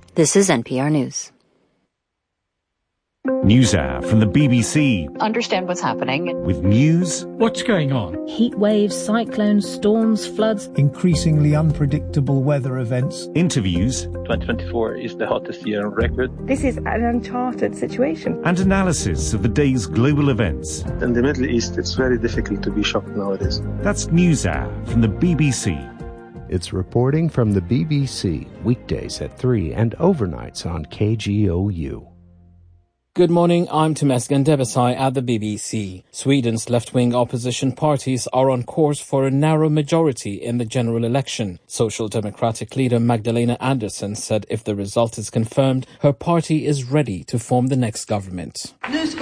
This is NPR News. NewsHour from the BBC. Understand what's happening. With news. What's going on? Heat waves, cyclones, storms, floods. Increasingly unpredictable weather events. Interviews. 2024 is the hottest year on record. This is an uncharted situation. And analysis of the day's global events. In the Middle East, it's very difficult to be shocked nowadays. That's NewsHour from the BBC. It's reporting from the BBC, weekdays at 3 and overnights on KGOU. Good morning, I'm Temesgen Debesai at the BBC. Sweden's left-wing opposition parties are on course for a narrow majority in the general election. Social Democratic leader Magdalena Andersson said if the result is confirmed, her party is ready to form the next government.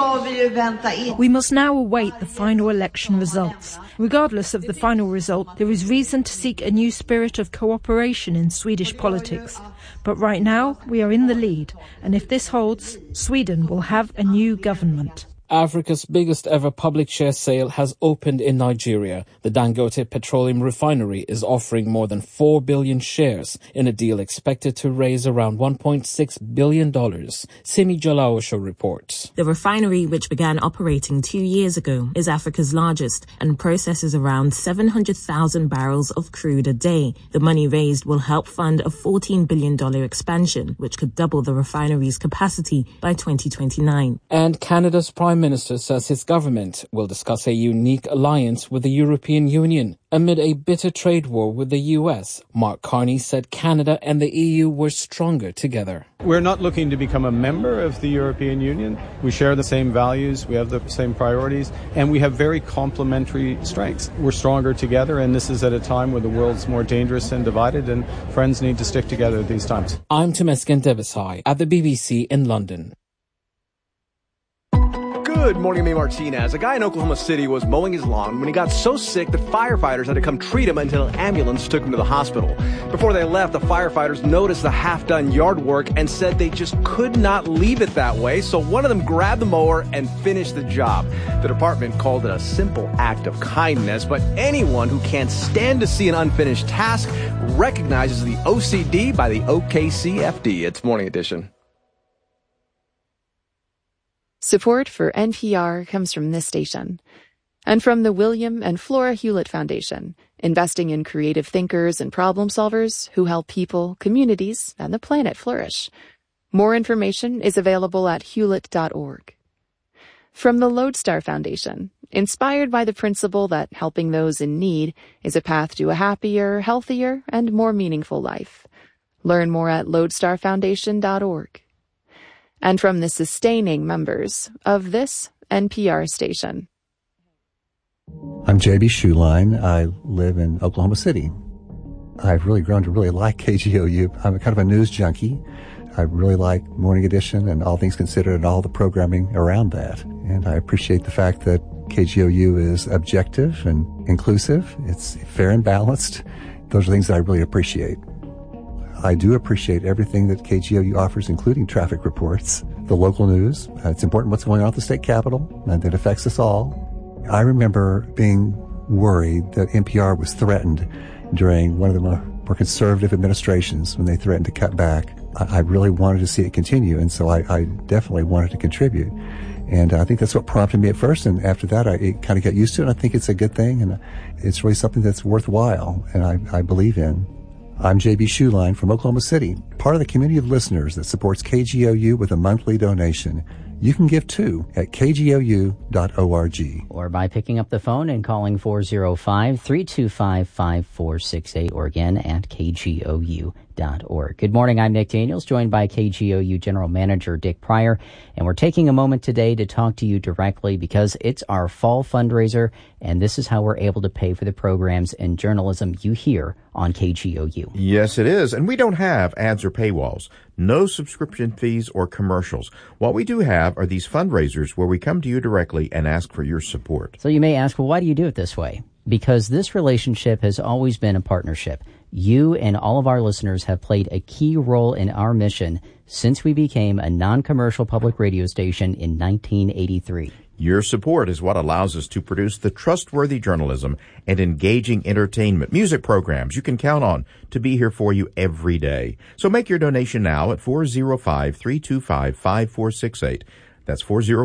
We must now await the final election results. Regardless of the final result, there is reason to seek a new spirit of cooperation in Swedish politics. But right now, we are in the lead, and if this holds, Sweden will have a new government. Africa's biggest ever public share sale has opened in Nigeria. The Dangote Petroleum Refinery is offering more than 4 billion shares in a deal expected to raise around $1.6 billion. Simi Jalaosho reports. The refinery, which began operating 2 years ago, is Africa's largest and processes around 700,000 barrels of crude a day. The money raised will help fund a $14 billion expansion, which could double the refinery's capacity by 2029. And Canada's Prime Minister says his government will discuss a unique alliance with the European Union. Amid a bitter trade war with the US, Mark Carney said Canada and the EU were stronger together. We're not looking to become a member of the European Union. We share the same values, we have the same priorities, and we have very complementary strengths. We're stronger together, and this is at a time where the world's more dangerous and divided, and friends need to stick together at these times. I'm Temesgen Debesai at the BBC in London. Good morning, I'm Martinez. A guy in Oklahoma City was mowing his lawn when he got so sick that firefighters had to come treat him until an ambulance took him to the hospital. Before they left, the firefighters noticed the half-done yard work and said they just could not leave it that way, so one of them grabbed the mower and finished the job. The department called it a simple act of kindness, but anyone who can't stand to see an unfinished task recognizes the OCD by the OKCFD. It's Morning Edition. Support for NPR comes from this station and from the William and Flora Hewlett Foundation, investing in creative thinkers and problem solvers who help people, communities, and the planet flourish. More information is available at hewlett.org. From the Lodestar Foundation, inspired by the principle that helping those in need is a path to a happier, healthier, and more meaningful life. Learn more at lodestarfoundation.org. And from the sustaining members of this NPR station. I'm J.B. Schuline. I live in Oklahoma City. I've really grown to really like KGOU. I'm kind of a news junkie. I really like Morning Edition and All Things Considered and all the programming around that. And I appreciate the fact that KGOU is objective and inclusive. It's fair and balanced. Those are things that I really appreciate. I do appreciate everything that KGOU offers, including traffic reports, the local news. It's important what's going on at the state capitol, and that affects us all. I remember being worried that NPR was threatened during one of the more conservative administrations when they threatened to cut back. I really wanted to see it continue, and so I definitely wanted to contribute. And I think that's what prompted me at first, and after that, I kind of got used to it. I think it's a good thing, and it's really something that's worthwhile, and I believe in. I'm J.B. Schuline from Oklahoma City, part of the community of listeners that supports KGOU with a monthly donation. You can give too at kgou.org. Or by picking up the phone and calling 405-325-5468 or again at kgou.org. Good morning, I'm Nick Daniels, joined by KGOU General Manager Dick Pryor, and we're taking a moment today to talk to you directly because it's our fall fundraiser, and this is how we're able to pay for the programs and journalism you hear on KGOU. Yes, it is, and we don't have ads or paywalls, no subscription fees or commercials. What we do have are these fundraisers where we come to you directly and ask for your support. So you may ask, well, why do you do it this way? Because this relationship has always been a partnership. You and all of our listeners have played a key role in our mission since we became a non-commercial public radio station in 1983. Your support is what allows us to produce the trustworthy journalism and engaging entertainment music programs you can count on to be here for you every day. So make your donation now at 405-325-5468. That's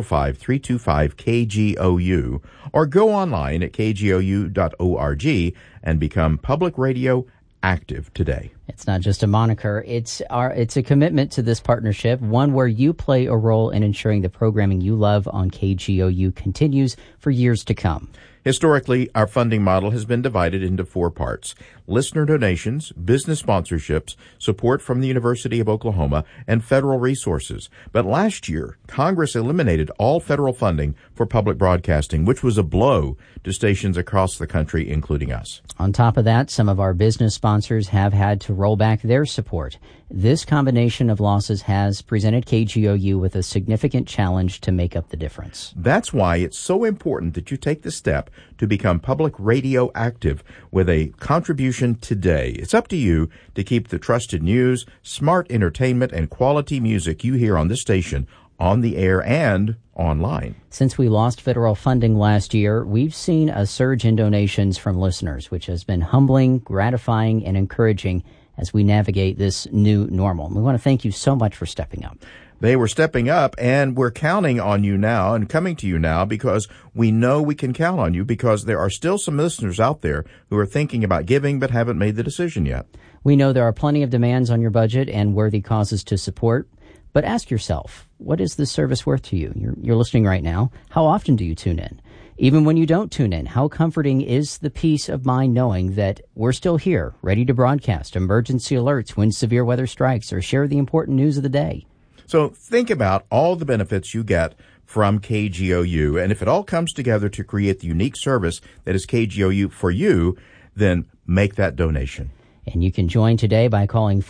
405-325-KGOU, or go online at kgou.org and become Public Radio Active today. It's not just a moniker. It's a commitment to this partnership, one where you play a role in ensuring the programming you love on KGOU continues for years to come. Historically, our funding model has been divided into 4 parts: listener donations, business sponsorships, support from the University of Oklahoma, and federal resources. But last year, Congress eliminated all federal funding for public broadcasting, which was a blow to stations across the country, including us. On top of that, some of our business sponsors have had to roll back their support. This combination of losses has presented KGOU with a significant challenge to make up the difference. That's why it's so important that you take the step to become Public Radio Active with a contribution today. It's up to you to keep the trusted news, smart entertainment, and quality music you hear on this station on the air and online. Since we lost federal funding last year, we've seen a surge in donations from listeners, which has been humbling, gratifying, and encouraging as we navigate this new normal. We want to thank you so much for stepping up. They were stepping up, and we're counting on you now and coming to you now because we know we can count on you, because there are still some listeners out there who are thinking about giving but haven't made the decision yet. We know there are plenty of demands on your budget and worthy causes to support, but ask yourself, what is this service worth to you? You're listening right now. How often do you tune in? Even when you don't tune in, how comforting is the peace of mind knowing that we're still here, ready to broadcast emergency alerts when severe weather strikes or share the important news of the day? So think about all the benefits you get from KGOU, and if it all comes together to create the unique service that is KGOU for you, then make that donation. And you can join today by calling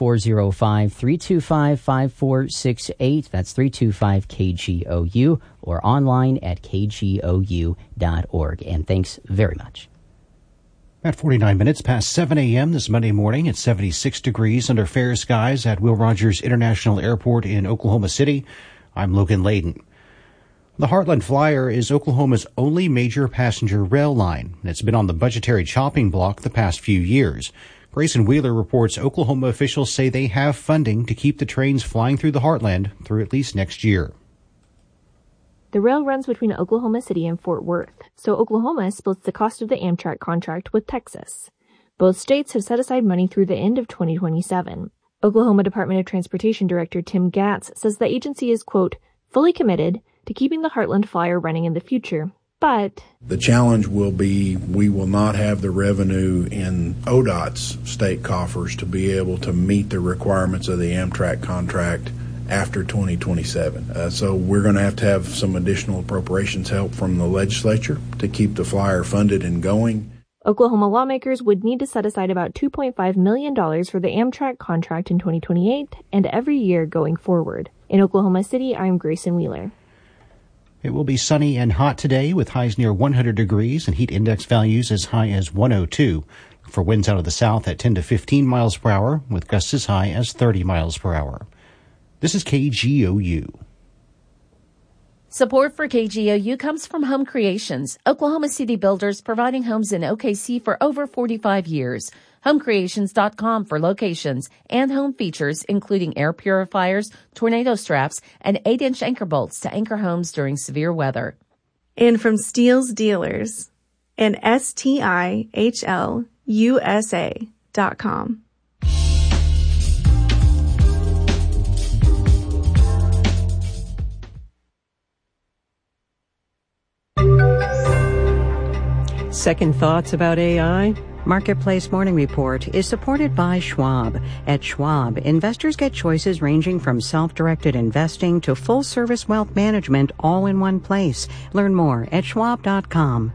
405-325-5468. That's 325-KGOU, or online at kgou.org. And thanks very much. At 49 minutes past 7 a.m. this Monday morning, it's 76 degrees under fair skies at Will Rogers International Airport in Oklahoma City. I'm Logan Layden. The Heartland Flyer is Oklahoma's only major passenger rail line, and it's been on the budgetary chopping block the past few years. Grayson Wheeler reports Oklahoma officials say they have funding to keep the trains flying through the Heartland through at least next year. The rail runs between Oklahoma City and Fort Worth, so Oklahoma splits the cost of the Amtrak contract with Texas. Both states have set aside money through the end of 2027. Oklahoma Department of Transportation Director Tim Gatz says the agency is, quote, fully committed to keeping the Heartland Flyer running in the future. But the challenge will be we will not have the revenue in ODOT's state coffers to be able to meet the requirements of the Amtrak contract after 2027. So we're going to have some additional appropriations help from the legislature to keep the flyer funded and going. Oklahoma lawmakers would need to set aside about $2.5 million for the Amtrak contract in 2028 and every year going forward. In Oklahoma City, I'm Grayson Wheeler. It will be sunny and hot today with highs near 100 degrees and heat index values as high as 102. For winds out of the south at 10 to 15 miles per hour with gusts as high as 30 miles per hour. This is KGOU. Support for KGOU comes from Home Creations, Oklahoma City builders providing homes in OKC for over 45 years. HomeCreations.com for locations and home features, including air purifiers, tornado straps, and 8-inch anchor bolts to anchor homes during severe weather. And from Steele's Dealers and STIHLUSA.com. Second thoughts about AI? Marketplace Morning Report is supported by Schwab. At Schwab, investors get choices ranging from self-directed investing to full-service wealth management all in one place. Learn more at schwab.com.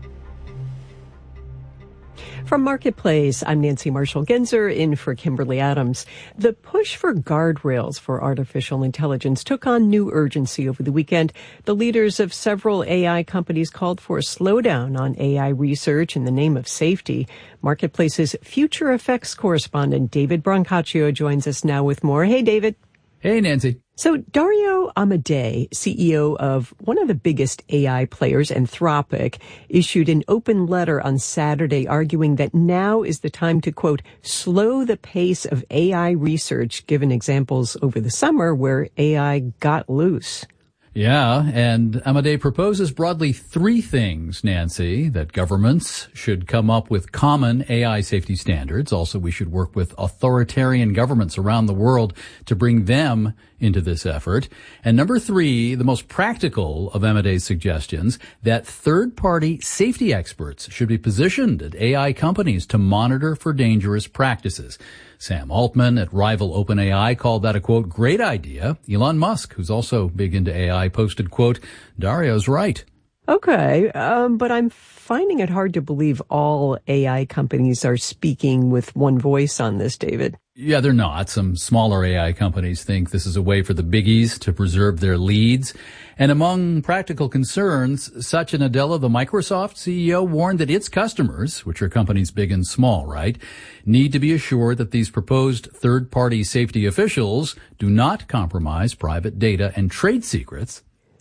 From Marketplace, I'm Nancy Marshall-Genzer in for Kimberly Adams. The push for guardrails for artificial intelligence took on new urgency over the weekend. The leaders of several AI companies called for a slowdown on AI research in the name of safety. Marketplace's Future Effects correspondent David Brancaccio joins us now with more. Hey, David. Hey, Nancy. So Dario Amodei, CEO of one of the biggest AI players, Anthropic, issued an open letter on Saturday arguing that now is the time to, quote, slow the pace of AI research, given examples over the summer where AI got loose. Yeah, and Amodei proposes broadly three things, Nancy: that governments should come up with common AI safety standards. Also, we should work with authoritarian governments around the world to bring them into this effort. And number three, the most practical of Amodei's suggestions, that third-party safety experts should be positioned at AI companies to monitor for dangerous practices. Sam Altman at rival OpenAI called that a, quote, great idea. Elon Musk, who's also big into AI, posted, quote, Dario's right. Okay, but I'm finding it hard to believe all AI companies are speaking with one voice on this, David. Yeah, they're not. Some smaller AI companies think this is a way for the biggies to preserve their leads. And among practical concerns, Satya Nadella, the Microsoft CEO, warned that its customers, which are companies big and small, right, need to be assured that these proposed third-party safety officials do not compromise private data and trade secrets.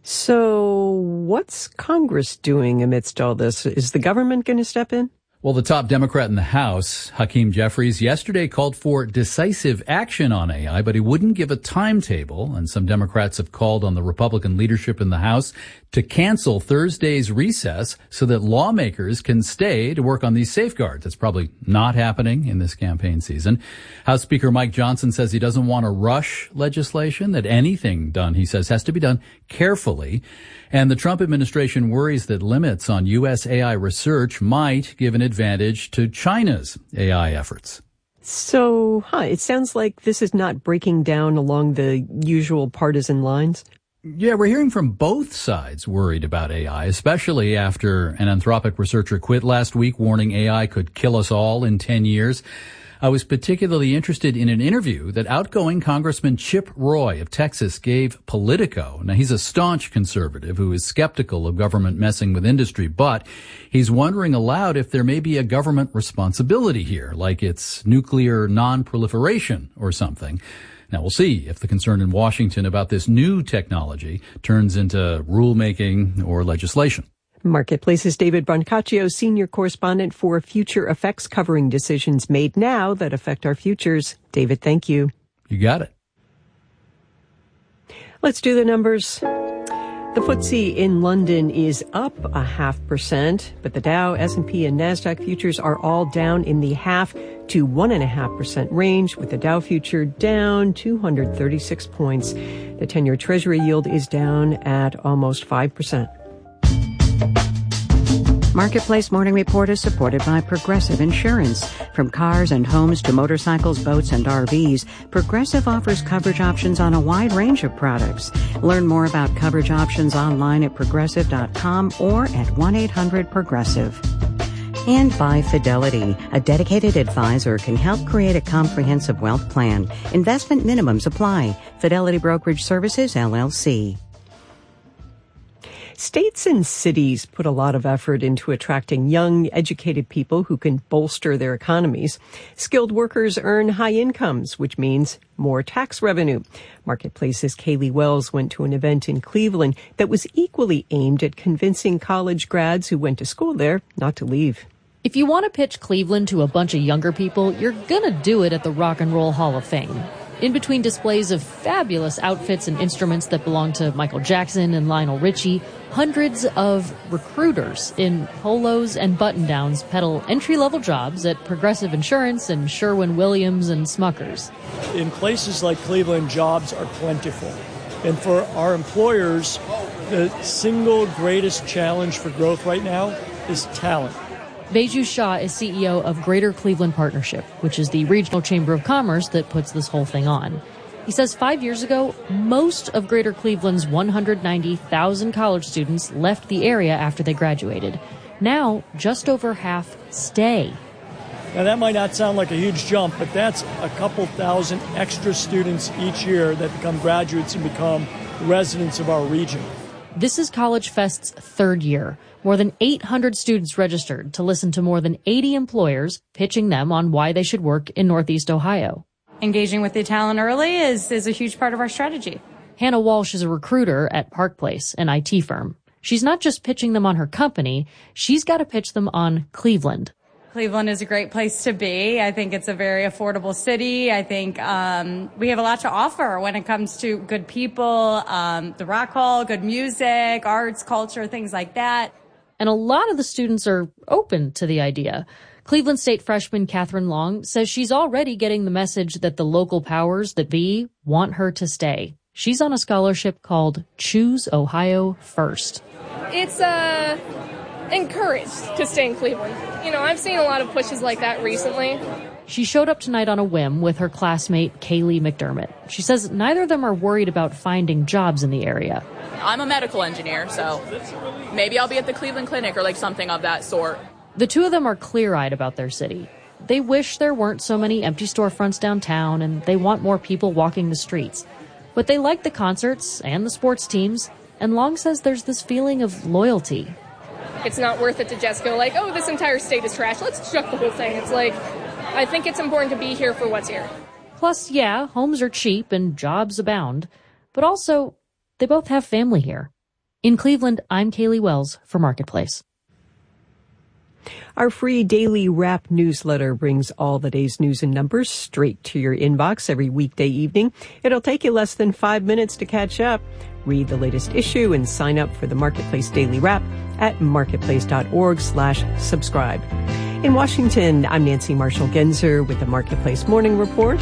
So what's Congress doing amidst all this? Is the government going to step in? Well, the top Democrat in the House, Hakeem Jeffries, yesterday called for decisive action on AI, but he wouldn't give a timetable. And some Democrats have called on the Republican leadership in the House to cancel Thursday's recess so that lawmakers can stay to work on these safeguards. That's probably not happening in this campaign season. House Speaker Mike Johnson says he doesn't want to rush legislation, that anything done, he says, has to be done carefully. And the Trump administration worries that limits on U.S. AI research might give an advantage to China's AI efforts. So, it sounds like this is not breaking down along the usual partisan lines. Yeah, we're hearing from both sides worried about AI, especially after an Anthropic researcher quit last week, warning AI could kill us all in 10 years. I was particularly interested in an interview that outgoing Congressman Chip Roy of Texas gave Politico. Now, he's a staunch conservative who is skeptical of government messing with industry, but he's wondering aloud if there may be a government responsibility here, like it's nuclear non-proliferation or something. Now, we'll see if the concern in Washington about this new technology turns into rulemaking or legislation. Marketplace's David Brancaccio, senior correspondent for Future Effects, covering decisions made now that affect our futures. David, thank you. You got it. Let's do the numbers. The FTSE in London is up 0.5%, but the Dow, S&P, and NASDAQ futures are all down in the 0.5% to 1.5% range, with the Dow future down 236 points. The 10-year Treasury yield is down at almost 5%. Marketplace Morning Report is supported by Progressive Insurance. From cars and homes to motorcycles, boats, and RVs, Progressive offers coverage options on a wide range of products. Learn more about coverage options online at progressive.com or at 1-800-PROGRESSIVE. And by Fidelity, a dedicated advisor can help create a comprehensive wealth plan. Investment minimums apply. Fidelity Brokerage Services, LLC. States and cities put a lot of effort into attracting young, educated people who can bolster their economies. Skilled workers earn high incomes, which means more tax revenue. Marketplace's Kaylee Wells went to an event in Cleveland that was equally aimed at convincing college grads who went to school there not to leave. If you want to pitch Cleveland to a bunch of younger people, you're gonna do it at the Rock and Roll Hall of Fame. In between displays of fabulous outfits and instruments that belong to Michael Jackson and Lionel Richie, hundreds of recruiters in polos and button-downs peddle entry-level jobs at Progressive Insurance and Sherwin-Williams and Smuckers. In places like Cleveland, jobs are plentiful. And for our employers, the single greatest challenge for growth right now is talent. Beju Shah is CEO of Greater Cleveland Partnership, which is the regional chamber of commerce that puts this whole thing on. He says 5 years ago, most of Greater Cleveland's 190,000 college students left the area after they graduated. Now, just over half stay. Now, that might not sound like a huge jump, but that's a couple thousand extra students each year that become graduates and become residents of our region. This is College Fest's third year. More than 800 students registered to listen to more than 80 employers pitching them on why they should work in Northeast Ohio. Engaging with the talent early is a huge part of our strategy. Hannah Walsh is a recruiter at Park Place, an IT firm. She's not just pitching them on her company, she's got to pitch them on Cleveland. Cleveland is a great place to be. I think it's a very affordable city. I think we have a lot to offer when it comes to good people, the Rock Hall, good music, arts, culture, things like that. And a lot of the students are open to the idea. Cleveland State freshman Catherine Long says she's already getting the message that the local powers that be want her to stay. She's on a scholarship called Choose Ohio First. It's encouraged to stay in Cleveland. You know, I've seen a lot of pushes like that recently. She showed up tonight on a whim with her classmate Kaylee McDermott. She says neither of them are worried about finding jobs in the area. I'm a medical engineer, so maybe I'll be at the Cleveland Clinic or like something of that sort. The two of them are clear-eyed about their city. They wish there weren't so many empty storefronts downtown, and they want more people walking the streets. But they like the concerts and the sports teams, and Long says there's this feeling of loyalty. It's not worth it to just go like, oh, this entire state is trash. Let's chuck the whole thing. It's like, I think it's important to be here for what's here. Plus, yeah, homes are cheap and jobs abound. But also, they both have family here. In Cleveland, I'm Kaylee Wells for Marketplace. Our free daily wrap newsletter brings all the day's news and numbers straight to your inbox every weekday evening. It'll take you less than 5 minutes to catch up. Read the latest issue and sign up for the Marketplace Daily Wrap at marketplace.org/subscribe. In Washington, I'm Nancy Marshall-Genzer with the Marketplace Morning Report.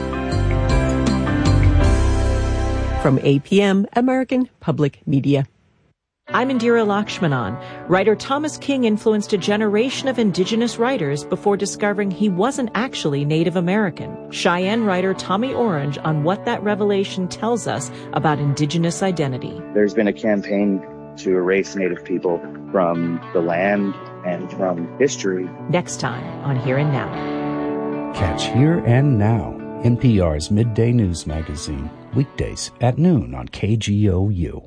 From APM, American Public Media. I'm Indira Lakshmanan. Writer Thomas King influenced a generation of indigenous writers before discovering he wasn't actually Native American. Cheyenne writer Tommy Orange on what that revelation tells us about indigenous identity. There's been a campaign to erase Native people from the land and from history. Next time on Here and Now. Catch Here and Now, NPR's midday news magazine, weekdays at noon on KGOU.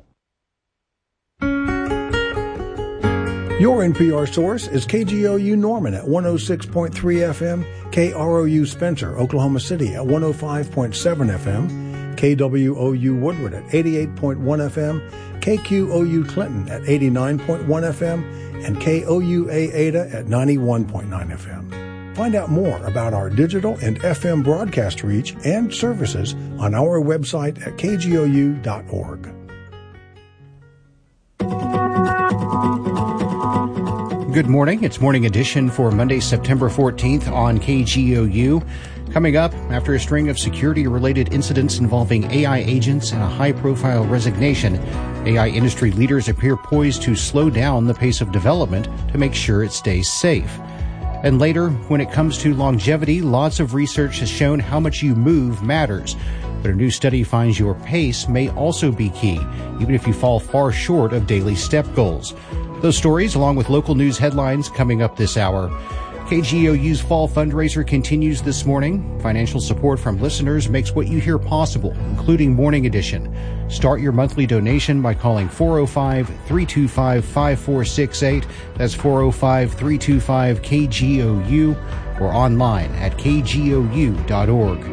Your NPR source is KGOU Norman at 106.3 FM, KROU Spencer, Oklahoma City at 105.7 FM, KWOU Woodward at 88.1 FM, KQOU Clinton at 89.1 FM, and KOUA Ada at 91.9 FM. Find out more about our digital and FM broadcast reach and services on our website at kgou.org. Good morning. It's Morning Edition for Monday, September 14th on KGOU. Coming up, after a string of security-related incidents involving AI agents and a high-profile resignation, AI industry leaders appear poised to slow down the pace of development to make sure it stays safe. And later, when it comes to longevity, lots of research has shown how much you move matters. But a new study finds your pace may also be key, even if you fall far short of daily step goals. Those stories, along with local news headlines, coming up this hour. KGOU's fall fundraiser continues this morning. Financial support from listeners makes what you hear possible, including Morning Edition. Start your monthly donation by calling 405-325-5468. That's 405-325-KGOU or online at kgou.org.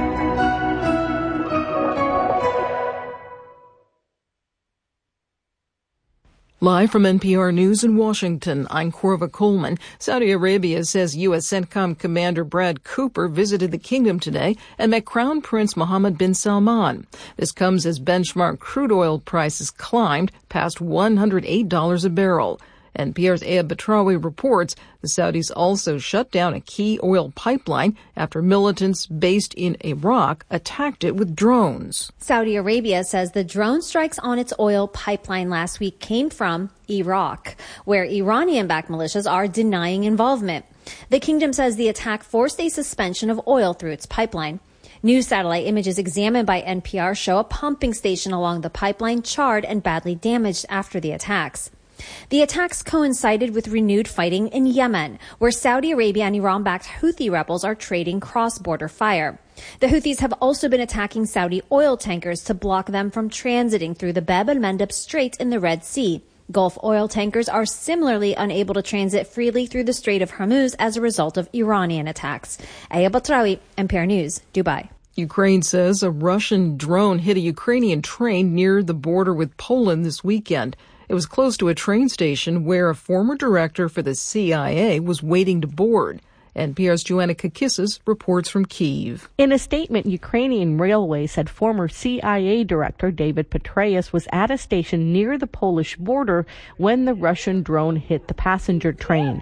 Live from NPR News in Washington, I'm Corva Coleman. Saudi Arabia says U.S. CENTCOM Commander Brad Cooper visited the kingdom today and met Crown Prince Mohammed bin Salman. This comes as benchmark crude oil prices climbed past $108 a barrel. NPR's Ayab Batrawi reports the Saudis also shut down a key oil pipeline after militants based in Iraq attacked it with drones. Saudi Arabia says the drone strikes on its oil pipeline last week came from Iraq, where Iranian-backed militias are denying involvement. The kingdom says the attack forced a suspension of oil through its pipeline. New satellite images examined by NPR show a pumping station along the pipeline charred and badly damaged after the attacks. The attacks coincided with renewed fighting in Yemen, where Saudi Arabia and Iran-backed Houthi rebels are trading cross-border fire. The Houthis have also been attacking Saudi oil tankers to block them from transiting through the Bab el-Mandeb Strait in the Red Sea. Gulf oil tankers are similarly unable to transit freely through the Strait of Hormuz as a result of Iranian attacks. Ayab Batrawi, NPR News, Dubai. Ukraine says a Russian drone hit a Ukrainian train near the border with Poland this weekend. It was close to a train station where a former director for the CIA was waiting to board. NPR's Joanna Kakissis reports from Kyiv. In a statement, Ukrainian Railways said former CIA director David Petraeus was at a station near the Polish border when the Russian drone hit the passenger train.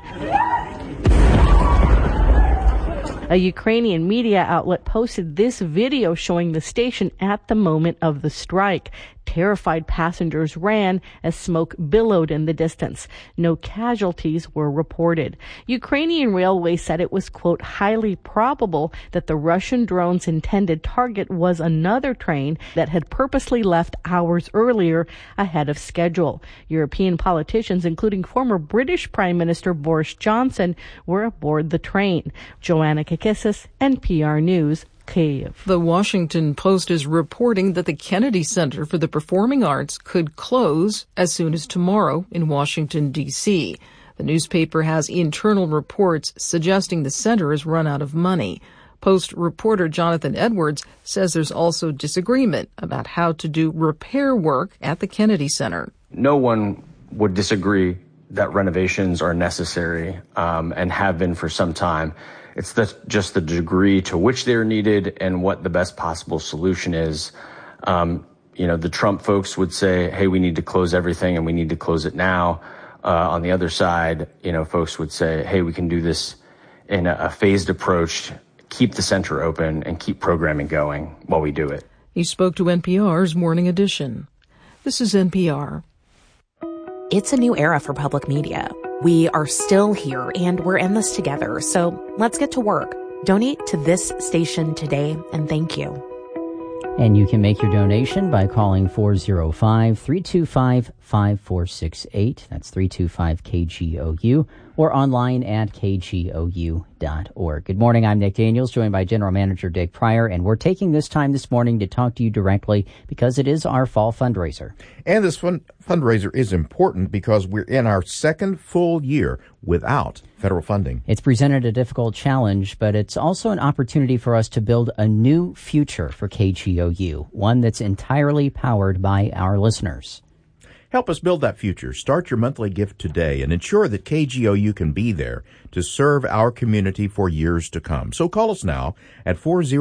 A Ukrainian media outlet posted this video showing the station at the moment of the strike. Terrified passengers ran as smoke billowed in the distance. No casualties were reported. Ukrainian Railways said it was, quote, highly probable that the Russian drone's intended target was another train that had purposely left hours earlier ahead of schedule. European politicians, including former British Prime Minister Boris Johnson, were aboard the train. Joanna Kakissis, NPR News, Kyiv. The Washington Post is reporting that the Kennedy Center for the Performing Arts could close as soon as tomorrow in Washington, D.C. The newspaper has internal reports suggesting the center has run out of money. Post reporter Jonathan Edwards says there's also disagreement about how to do repair work at the Kennedy Center. No one would disagree that renovations are necessary and have been for some time. It's just the degree to which they're needed and what the best possible solution is. The Trump folks would say, hey, we need to close everything and we need to close it now. On the other side, folks would say, hey, we can do this in a phased approach, keep the center open and keep programming going while we do it. He spoke to NPR's Morning Edition. This is NPR. It's a new era for public media. We are still here and we're in this together. So let's get to work. Donate to this station today and thank you. And you can make your donation by calling 405-325-5468. That's 325-KGOU or online at kgou.org. Good morning. I'm Nick Daniels, joined by General Manager Dick Pryor, and we're taking this time this morning to talk to you directly because it is our fall fundraiser. And this fundraiser is important because we're in our second full year without federal funding. It's presented a difficult challenge, but it's also an opportunity for us to build a new future for KGOU, one that's entirely powered by our listeners. Help us build that future. Start your monthly gift today and ensure that KGOU can be there to serve our community for years to come. So call us now at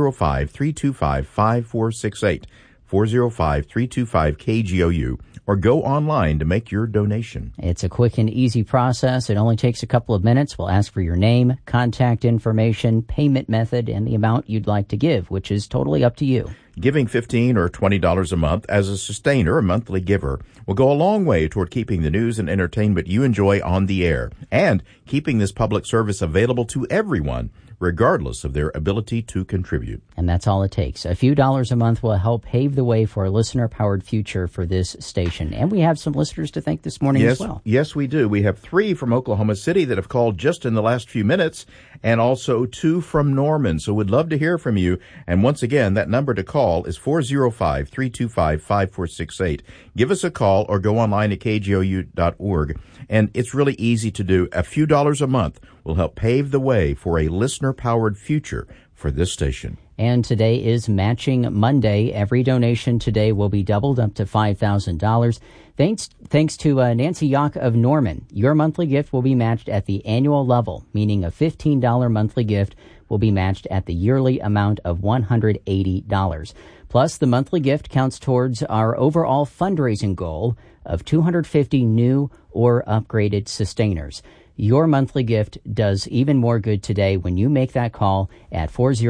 405-325-5468, 405-325-KGOU, or go online to make your donation. It's a quick and easy process. It only takes a couple of minutes. We'll ask for your name, contact information, payment method, and the amount you'd like to give, which is totally up to you. Giving $15 or $20 a month as a sustainer, a monthly giver, will go a long way toward keeping the news and entertainment you enjoy on the air and keeping this public service available to everyone, regardless of their ability to contribute. And that's all it takes. A few dollars a month will help pave the way for a listener-powered future for this station. And we have some listeners to thank this morning as well. Yes, we do. We have 3 from Oklahoma City that have called just in the last few minutes, and also 2 from Norman. So we'd love to hear from you. And once again, that number to call is 405-325-5468. Give us a call or go online at kgou.org. And it's really easy to do. A few dollars a month will help pave the way for a listener-powered future for this station. And today is Matching Monday. Every donation today will be doubled up to $5,000. Thanks to Nancy Yock of Norman. Your monthly gift will be matched at the annual level, meaning a $15 monthly gift will be matched at the yearly amount of $180. Plus, the monthly gift counts towards our overall fundraising goal of 250 new or upgraded sustainers. Your monthly gift does even more good today when you make that call at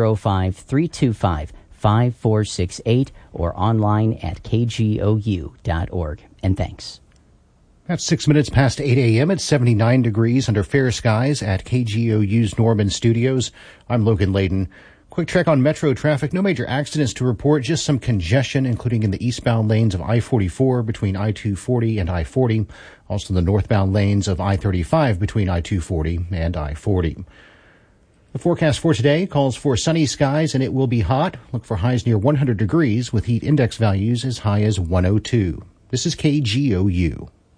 405-325-5468 or online at kgou.org. And thanks. That's 6 minutes past 8 a.m. It's 79 degrees under fair skies at KGOU's Norman Studios. I'm Logan Layden. Quick check on metro traffic. No major accidents to report, just some congestion, including in the eastbound lanes of I-44 between I-240 and I-40. Also in the northbound lanes of I-35 between I-240 and I-40. The forecast for today calls for sunny skies and it will be hot. Look for highs near 100 degrees with heat index values as high as 102. This is KGOU.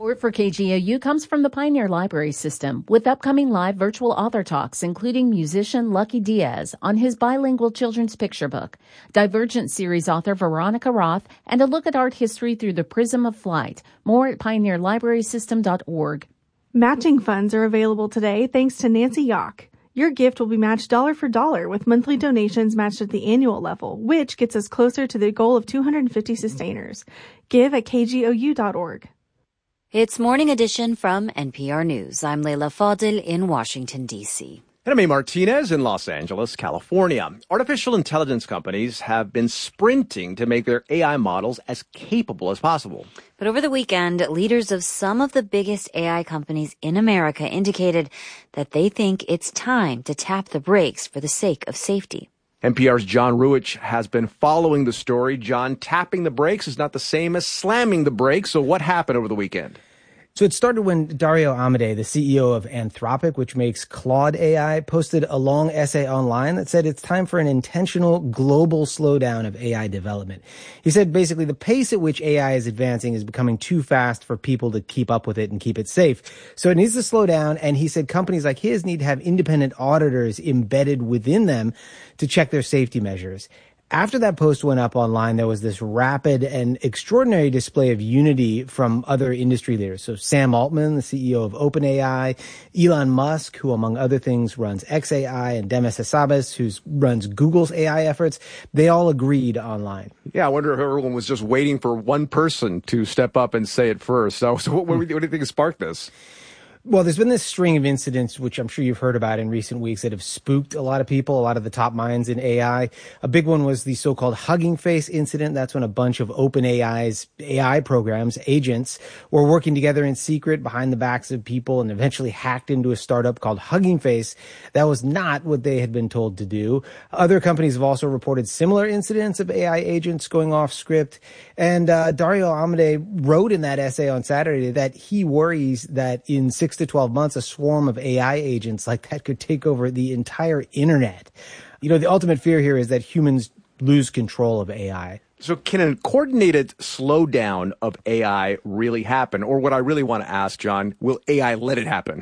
Support for KGOU comes from the Pioneer Library System, with upcoming live virtual author talks, including musician Lucky Diaz on his bilingual children's picture book, Divergent series author Veronica Roth, and a look at art history through the prism of flight. More at pioneerlibrarysystem.org. Matching funds are available today thanks to Nancy Yock. Your gift will be matched dollar for dollar with monthly donations matched at the annual level, which gets us closer to the goal of 250 sustainers. Give at kgou.org. It's Morning Edition from NPR News. I'm Leila Fadil in Washington, D.C. And I'm A. Martinez in Los Angeles, California. Artificial intelligence companies have been sprinting to make their AI models as capable as possible. But over the weekend, leaders of some of the biggest AI companies in America indicated that they think it's time to tap the brakes for the sake of safety. NPR's John Ruwitch has been following the story. John, tapping the brakes is not the same as slamming the brakes. So what happened over the weekend? So it started when Dario Amodei, the CEO of Anthropic, which makes Claude AI, posted a long essay online that said it's time for an intentional global slowdown of AI development. He said basically the pace at which AI is advancing is becoming too fast for people to keep up with it and keep it safe. So it needs to slow down. And he said companies like his need to have independent auditors embedded within them to check their safety measures. After that post went up online, there was this rapid and extraordinary display of unity from other industry leaders. So Sam Altman, the CEO of OpenAI, Elon Musk, who among other things runs xAI, and Demis Hassabis, who runs Google's AI efforts, they all agreed online. Yeah, I wonder if everyone was just waiting for one person to step up and say it first. So what do you think sparked this? Well, there's been this string of incidents, which I'm sure you've heard about in recent weeks, that have spooked a lot of people, a lot of the top minds in AI. A big one was the so-called Hugging Face incident. That's when a bunch of OpenAI's AI programs, agents, were working together in secret behind the backs of people and eventually hacked into a startup called Hugging Face. That was not what they had been told to do. Other companies have also reported similar incidents of AI agents going off script. And Dario Amodei wrote in that essay on Saturday that he worries that in 6 to 12 months, a swarm of AI agents like that could take over the entire internet. You know, the ultimate fear here is that humans lose control of AI. So can a coordinated slowdown of AI really happen? Or what I really want to ask, John, will AI let it happen?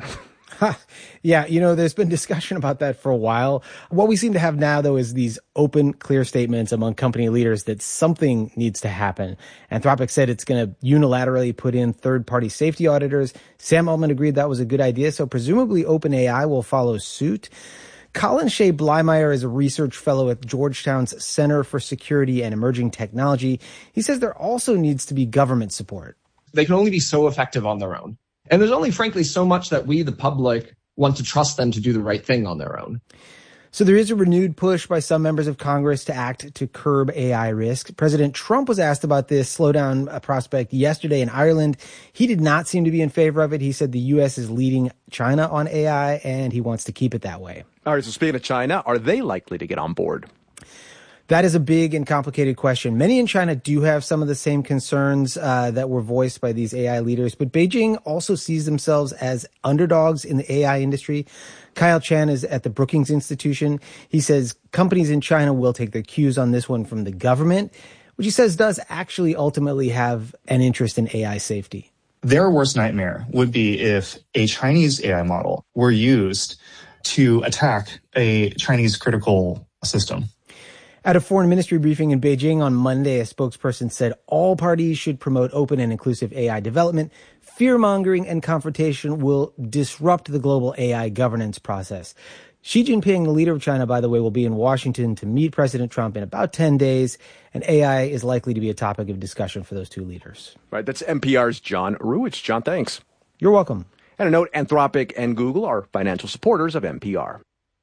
Yeah, you know, there's been discussion about that for a while. What we seem to have now, though, is these open, clear statements among company leaders that something needs to happen. Anthropic said it's going to unilaterally put in third-party safety auditors. Sam Altman agreed that was a good idea, so presumably OpenAI will follow suit. Colin Shea Blymeyer is a research fellow at Georgetown's Center for Security and Emerging Technology. He says there also needs to be government support. They can only be so effective on their own. And there's only, frankly, so much that we, the public, want to trust them to do the right thing on their own. So there is a renewed push by some members of Congress to act to curb AI risk. President Trump was asked about this slowdown prospect yesterday in Ireland. He did not seem to be in favor of it. He said the U.S. is leading China on AI, and he wants to keep it that way. All right, so speaking of China, are they likely to get on board? That is a big and complicated question. Many in China do have some of the same concerns that were voiced by these AI leaders, but Beijing also sees themselves as underdogs in the AI industry. Kyle Chan is at the Brookings Institution. He says companies in China will take their cues on this one from the government, which he says does actually ultimately have an interest in AI safety. Their worst nightmare would be if a Chinese AI model were used to attack a Chinese critical system. At a foreign ministry briefing in Beijing on Monday, a spokesperson said all parties should promote open and inclusive AI development. Fear-mongering and confrontation will disrupt the global AI governance process. Xi Jinping, the leader of China, by the way, will be in Washington to meet President Trump in about 10 days, and AI is likely to be a topic of discussion for those two leaders. Right, that's NPR's John Ruwitch. John, thanks. You're welcome. And a note, Anthropic and Google are financial supporters of NPR.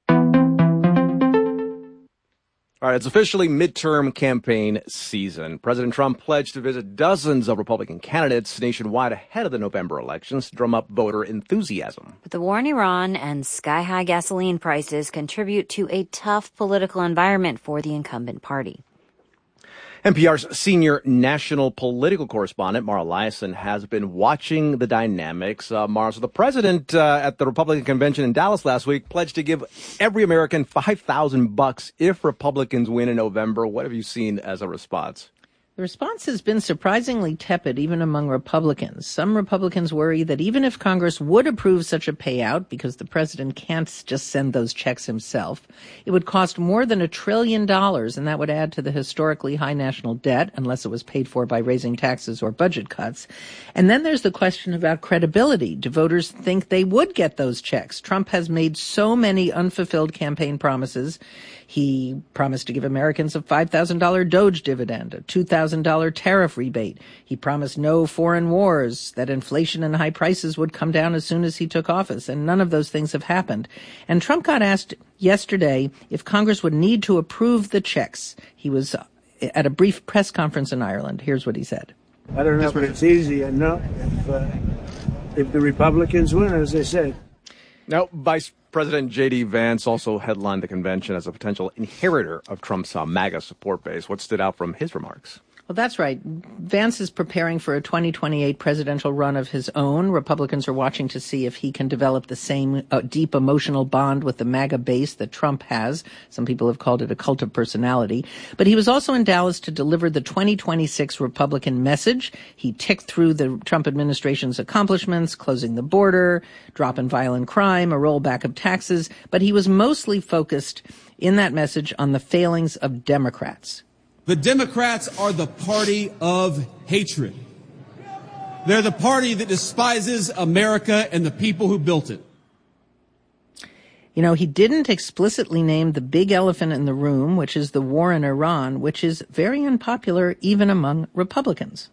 All right, it's officially midterm campaign season. President Trump pledged to visit dozens of Republican candidates nationwide ahead of the November elections to drum up voter enthusiasm. But the war in Iran and sky-high gasoline prices contribute to a tough political environment for the incumbent party. NPR's senior national political correspondent, Mara Liasson, has been watching the dynamics. Mara, so the president at the Republican convention in Dallas last week pledged to give every American $5,000 if Republicans win in November. What have you seen as a response? The response has been surprisingly tepid, even among Republicans. Some Republicans worry that even if Congress would approve such a payout, because the president can't just send those checks himself, it would cost more than $1 trillion, and that would add to the historically high national debt, unless it was paid for by raising taxes or budget cuts. And then there's the question about credibility. Do voters think they would get those checks? Trump has made so many unfulfilled campaign promises. He promised to give Americans a $5,000 Doge dividend, a $2,000 tariff rebate. He promised no foreign wars, that inflation and high prices would come down as soon as he took office, and none of those things have happened. And Trump got asked yesterday if Congress would need to approve the checks. He was at a brief press conference in Ireland. Here's what he said. I don't know if it's easy enough if the Republicans win, as they said. Now, Vice President J.D. Vance also headlined the convention as a potential inheritor of Trump's MAGA support base. What stood out from his remarks? Well, that's right. Vance is preparing for a 2028 presidential run of his own. Republicans are watching to see if he can develop the same deep emotional bond with the MAGA base that Trump has. Some people have called it a cult of personality. But he was also in Dallas to deliver the 2026 Republican message. He ticked through the Trump administration's accomplishments, closing the border, drop in violent crime, a rollback of taxes. But he was mostly focused in that message on the failings of Democrats. The Democrats are the party of hatred. They're the party that despises America and the people who built it. You know, he didn't explicitly name the big elephant in the room, which is the war in Iran, which is very unpopular even among Republicans.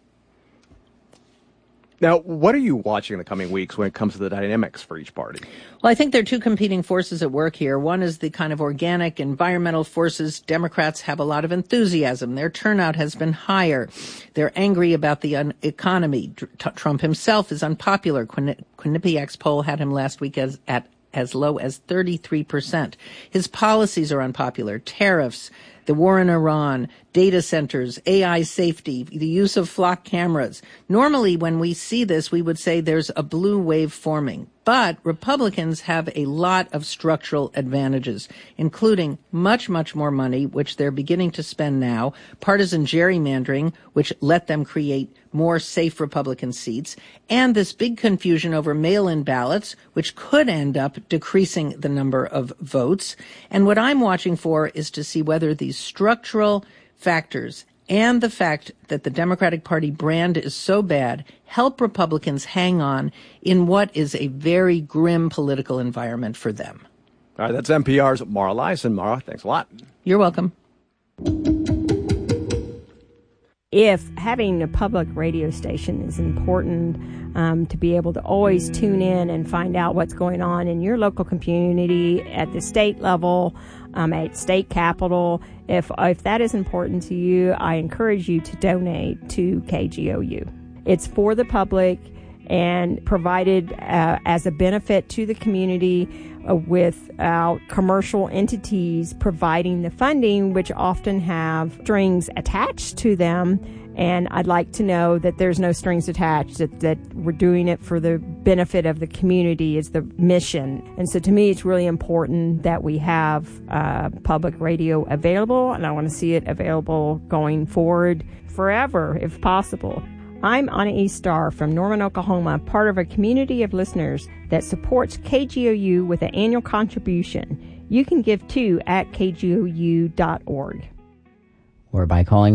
Now, what are you watching in the coming weeks when it comes to the dynamics for each party? Well, I think there are two competing forces at work here. One is the kind of organic environmental forces. Democrats have a lot of enthusiasm. Their turnout has been higher. They're angry about the economy. Trump himself is unpopular. Quinnipiac's poll had him last week as low as 33%. His policies are unpopular. Tariffs, the war in Iran, data centers, AI safety, the use of flock cameras. Normally, when we see this, we would say there's a blue wave forming. But Republicans have a lot of structural advantages, including much, much more money, which they're beginning to spend now, partisan gerrymandering, which let them create more safe Republican seats, and this big confusion over mail-in ballots, which could end up decreasing the number of votes. And what I'm watching for is to see whether these structural factors and the fact that the Democratic Party brand is so bad help Republicans hang on in what is a very grim political environment for them. All right, that's NPR's Mara Liasson. Mara, thanks a lot. You're welcome. If having a public radio station is important, to be able to always tune in and find out what's going on in your local community at the state level, at state capitol. If that is important to you, I encourage you to donate to KGOU. It's for the public and provided as a benefit to the community without commercial entities providing the funding, which often have strings attached to them. And I'd like to know that there's no strings attached, that we're doing it for the benefit of the community is the mission. And so to me, it's really important that we have public radio available, and I want to see it available going forward forever, if possible. I'm Anna E. Starr from Norman, Oklahoma, part of a community of listeners that supports KGOU with an annual contribution. You can give too at kgou.org. Or by calling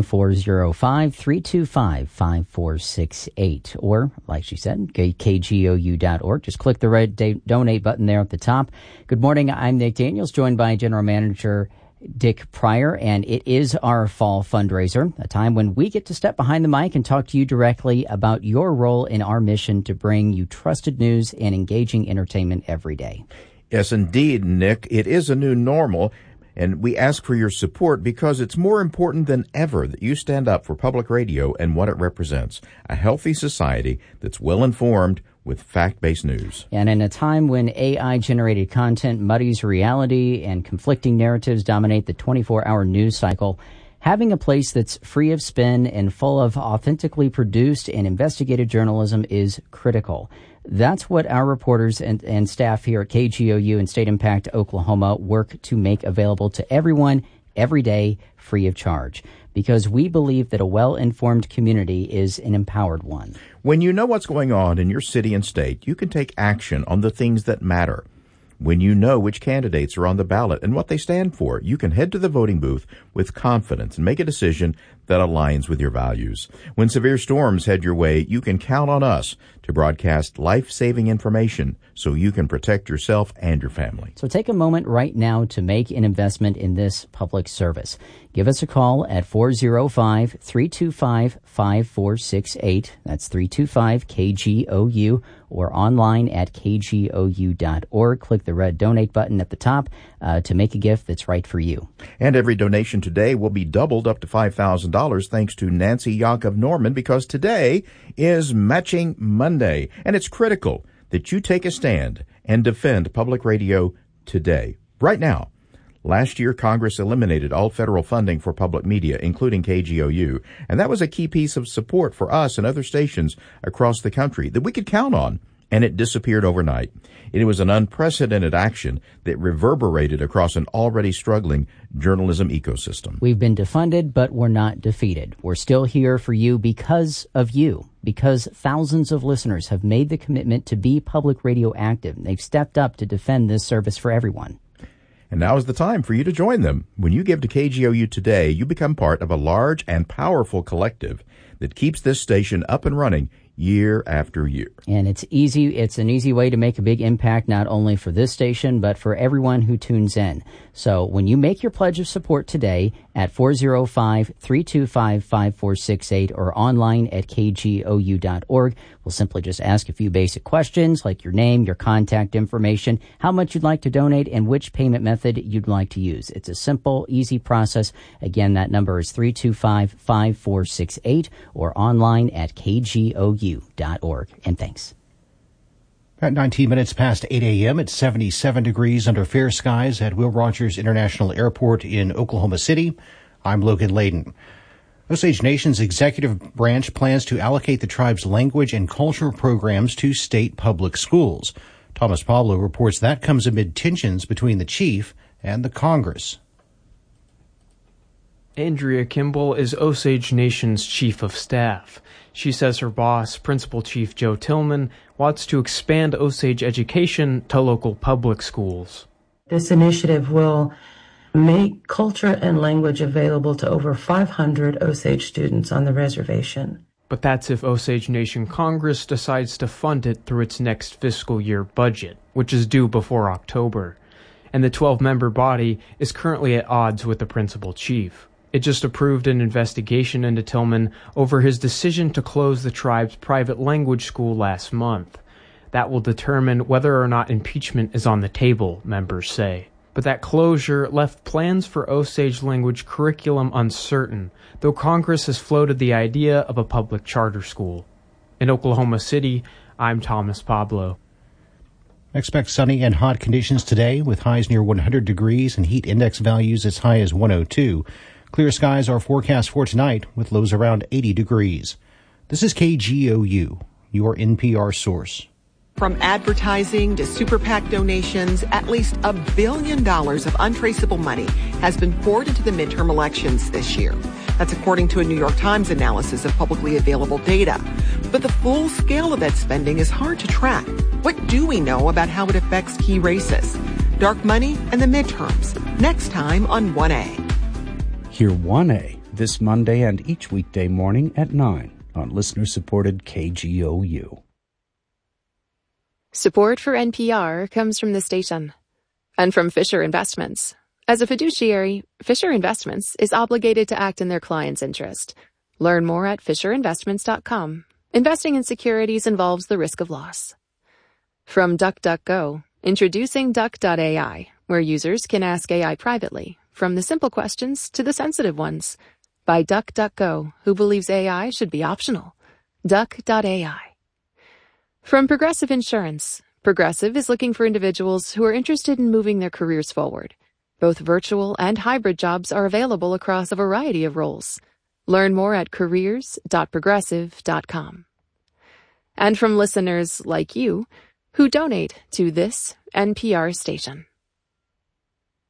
405-325-5468. Or, like she said, kgou.org. Just click the red donate button there at the top. Good morning. I'm Nick Daniels, joined by General Manager Dick Pryor, and it is our fall fundraiser, a time when we get to step behind the mic and talk to you directly about your role in our mission to bring you trusted news and engaging entertainment every day. Yes, indeed, Nick. It is a new normal. And we ask for your support because it's more important than ever that you stand up for public radio and what it represents, a healthy society that's well-informed with fact-based news. And in a time when AI-generated content muddies reality and conflicting narratives dominate the 24-hour news cycle, having a place that's free of spin and full of authentically produced and investigative journalism is critical. That's what our reporters and staff here at KGOU and State Impact Oklahoma work to make available to everyone every day free of charge. because we believe that a well-informed community is an empowered one. When you know what's going on in your city and state, you can take action on the things that matter. When you know which candidates are on the ballot and what they stand for, you can head to the voting booth with confidence and make a decision that aligns with your values. When severe storms head your way, you can count on us to broadcast life-saving information so you can protect yourself and your family. So take a moment right now to make an investment in this public service. Give us a call at 405-325-5468. That's 325-KGOU, or online at kgou.org. Click the red donate button at the top to make a gift that's right for you. And every donation today will be doubled up to $5,000 thanks to Nancy Yock of Norman, because today is Matching Monday, and it's critical that you take a stand and defend public radio today, right now. Last year, Congress eliminated all federal funding for public media, including KGOU, and that was a key piece of support for us and other stations across the country that we could count on, and it disappeared overnight. It was an unprecedented action that reverberated across an already struggling journalism ecosystem. We've been defunded, but we're not defeated. We're still here for you because of you, because thousands of listeners have made the commitment to be public radio active. They've stepped up to defend this service for everyone. And now is the time for you to join them. When you give to KGOU today, you become part of a large and powerful collective that keeps this station up and running year after year. And it's easy. It's an easy way to make a big impact, not only for this station, but for everyone who tunes in. So when you make your pledge of support today at 405-325-5468 or online at kgou.org, we'll simply just ask a few basic questions like your name, your contact information, how much you'd like to donate, and which payment method you'd like to use. It's a simple, easy process. Again, that number is 325-5468 or online at kgou.org. And thanks. At 19 minutes past 8 a.m., it's 77 degrees under fair skies at Will Rogers International Airport in Oklahoma City. I'm Logan Layden. Osage Nation's executive branch plans to allocate the tribe's language and cultural programs to state public schools. Thomas Pablo reports that comes amid tensions between the chief and the Congress. Andrea Kimball is Osage Nation's chief of staff. She says her boss, Principal Chief Joe Tillman, wants to expand Osage education to local public schools. This initiative will make culture and language available to over 500 Osage students on the reservation. But that's if Osage Nation Congress decides to fund it through its next fiscal year budget, which is due before October. And the 12-member body is currently at odds with the Principal Chief. It just approved an investigation into Tillman over his decision to close the tribe's private language school last month. That will determine whether or not impeachment is on the table, members say. But that closure left plans for Osage language curriculum uncertain, though Congress has floated the idea of a public charter school. In Oklahoma City, I'm Thomas Pablo. Expect sunny and hot conditions today with highs near 100 degrees and heat index values as high as 102. Clear skies are forecast for tonight with lows around 80 degrees. This is KGOU, your NPR source. From advertising to super PAC donations, at least $1 billion of untraceable money has been poured into the midterm elections this year. That's according to a New York Times analysis of publicly available data. But the full scale of that spending is hard to track. What do we know about how it affects key races? Dark money and the midterms. Next time on 1A. Hear 1A this Monday and each weekday morning at 9 on listener-supported KGOU. Support for NPR comes from the station and from Fisher Investments. As a fiduciary, Fisher Investments is obligated to act in their client's interest. Learn more at fisherinvestments.com. Investing in securities involves the risk of loss. From DuckDuckGo, introducing Duck.ai, where users can ask AI privately, from the simple questions to the sensitive ones. By DuckDuckGo, who believes AI should be optional. Duck.ai. From Progressive Insurance, Progressive is looking for individuals who are interested in moving their careers forward. Both virtual and hybrid jobs are available across a variety of roles. Learn more at careers.progressive.com. And from listeners like you who donate to this NPR station.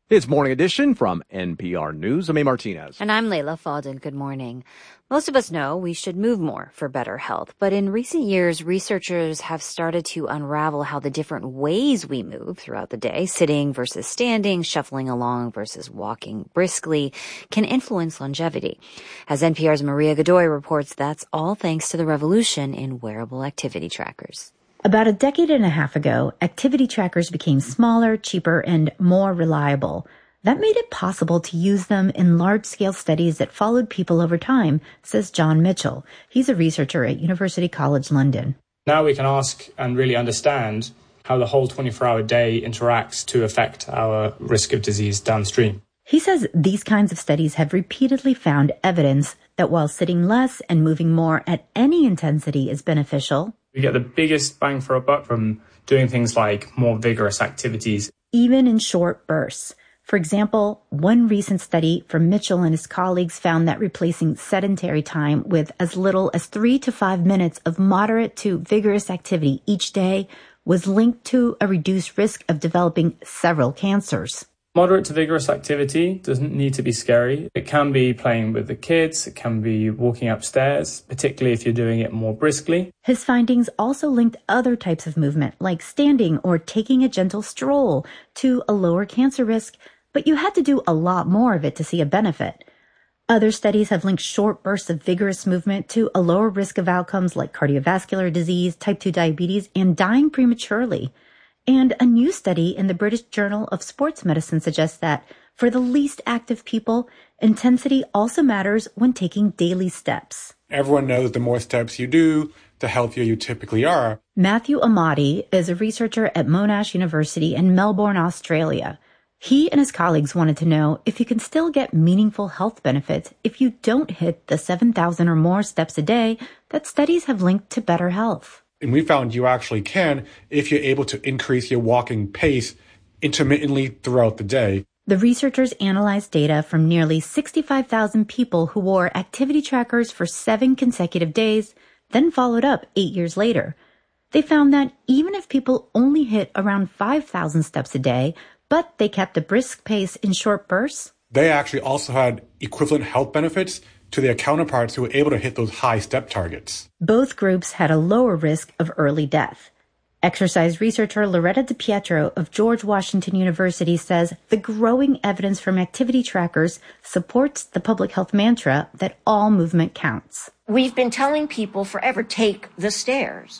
It's Morning Edition from NPR News. I'm A. Martinez. And I'm Layla Fadel. Good morning. Most of us know we should move more for better health. But in recent years, researchers have started to unravel how the different ways we move throughout the day, sitting versus standing, shuffling along versus walking briskly, can influence longevity. As NPR's Maria Godoy reports, that's all thanks to the revolution in wearable activity trackers. About a decade and a half ago, activity trackers became smaller, cheaper, and more reliable. That made it possible to use them in large-scale studies that followed people over time, says John Mitchell. He's a researcher at University College London. Now we can ask and really understand how the whole 24-hour day interacts to affect our risk of disease downstream. He says these kinds of studies have repeatedly found evidence that while sitting less and moving more at any intensity is beneficial, we get the biggest bang for a buck from doing things like more vigorous activities, even in short bursts. For example, one recent study from Mitchell and his colleagues found that replacing sedentary time with as little as 3 to 5 minutes of moderate to vigorous activity each day was linked to a reduced risk of developing several cancers. Moderate to vigorous activity doesn't need to be scary. It can be playing with the kids. It can be walking upstairs, particularly if you're doing it more briskly. His findings also linked other types of movement, like standing or taking a gentle stroll, to a lower cancer risk, but you had to do a lot more of it to see a benefit. Other studies have linked short bursts of vigorous movement to a lower risk of outcomes like cardiovascular disease, type 2 diabetes, and dying prematurely. And a new study in the British Journal of Sports Medicine suggests that for the least active people, intensity also matters when taking daily steps. Everyone knows the more steps you do, the healthier you typically are. Matthew Amati is a researcher at Monash University in Melbourne, Australia. He and his colleagues wanted to know if you can still get meaningful health benefits if you don't hit the 7,000 or more steps a day that studies have linked to better health. And we found you actually can if you're able to increase your walking pace intermittently throughout the day. The researchers analyzed data from nearly 65,000 people who wore activity trackers for 7 consecutive days, then followed up 8 years later. They found that even if people only hit around 5,000 steps a day, but they kept a brisk pace in short bursts, they actually also had equivalent health benefits to their counterparts who were able to hit those high step targets. Both groups had a lower risk of early death. Exercise researcher Loretta DiPietro of George Washington University says the growing evidence from activity trackers supports the public health mantra that all movement counts. We've been telling people forever, take the stairs,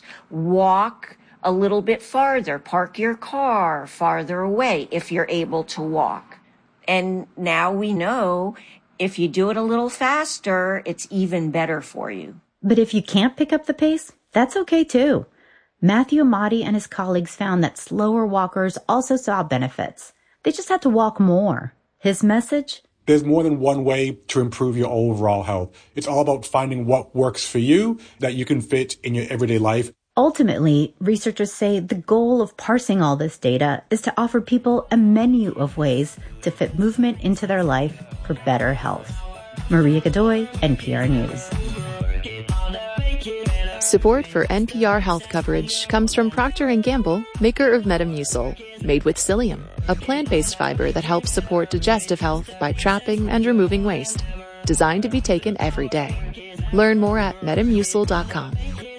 walk a little bit farther, park your car farther away if you're able to walk. And now we know if you do it a little faster, it's even better for you. But if you can't pick up the pace, that's okay too. Matthew Amati and his colleagues found that slower walkers also saw benefits. They just had to walk more. His message? There's more than one way to improve your overall health. It's all about finding what works for you that you can fit in your everyday life. Ultimately, researchers say the goal of parsing all this data is to offer people a menu of ways to fit movement into their life for better health. Maria Godoy, NPR News. Support for NPR health coverage comes from Procter & Gamble, maker of Metamucil, made with psyllium, a plant-based fiber that helps support digestive health by trapping and removing waste. Designed to be taken every day. Learn more at metamucil.com.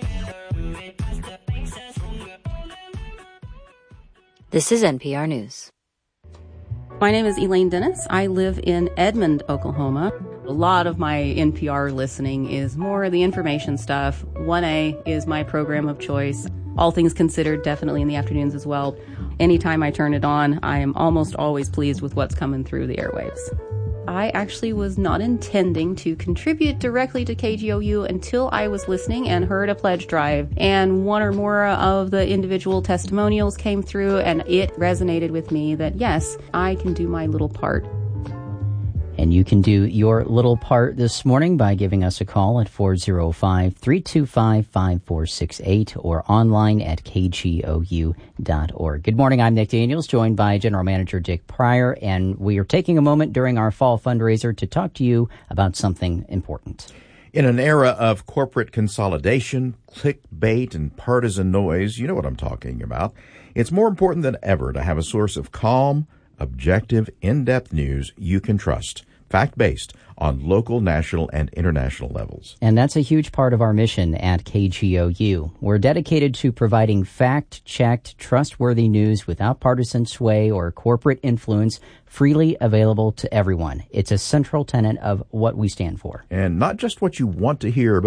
This is NPR News. My name is Elaine Dennis. I live in Edmond, Oklahoma. A lot of my NPR listening is more the information stuff. 1A is my program of choice. All things considered, definitely in the afternoons as well. Anytime I turn it on, I am almost always pleased with what's coming through the airwaves. I actually was not intending to contribute directly to KGOU until I was listening and heard a pledge drive, and one or more of the individual testimonials came through, and it resonated with me that yes, I can do my little part. And you can do your little part this morning by giving us a call at 405-325-5468 or online at kgou.org. Good morning, I'm Nick Daniels, joined by General Manager Dick Pryor, and we are taking a moment during our fall fundraiser to talk to you about something important. In an era of corporate consolidation, clickbait, and partisan noise, you know what I'm talking about, it's more important than ever to have a source of calm, Objective, in-depth news you can trust. Fact-based on local, national, and international levels. And that's a huge part of our mission at KGOU. We're dedicated to providing fact-checked, trustworthy news without partisan sway or corporate influence, freely available to everyone. It's a central tenet of what we stand for. And not just what you want to hear, but